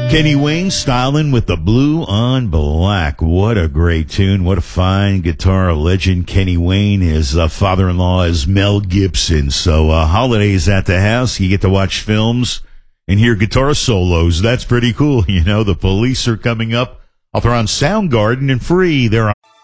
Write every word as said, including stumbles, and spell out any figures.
Kenny Wayne styling with the blue on black. What a great tune. What a fine guitar legend Kenny Wayne. His uh, father-in-law is Mel Gibson. So uh, holidays at the house, you get to watch films and hear guitar solos. That's pretty cool. You know, the Police are coming up. I'll throw on Soundgarden and Free. They're on.